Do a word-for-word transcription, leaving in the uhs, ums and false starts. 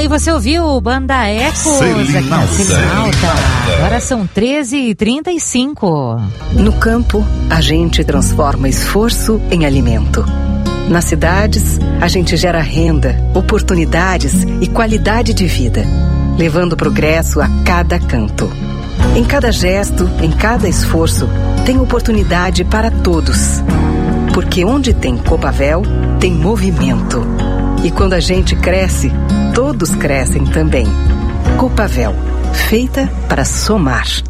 E você ouviu Banda Ecos aqui na Selinalta. Agora são treze e trinta e cinco. No campo, a gente transforma esforço em alimento. Nas cidades, a gente gera renda, oportunidades e qualidade de vida, levando progresso a cada canto. Em cada gesto, em cada esforço, tem oportunidade para todos. Porque onde tem Copavel, tem movimento. E quando a gente cresce, todos crescem também. Copavel, feita para somar.